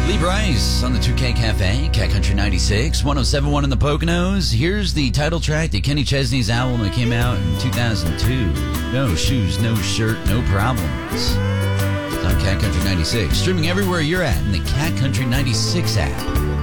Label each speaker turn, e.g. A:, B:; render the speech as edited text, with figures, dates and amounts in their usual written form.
A: Lee Bryce on the 2K Cafe, Cat Country 96, 107.1 in the Poconos. Here's the title track to Kenny Chesney's album that came out in 2002. No Shoes, No Shirt, No Problems. It's on Cat Country 96. Streaming everywhere you're at in the Cat Country 96 app.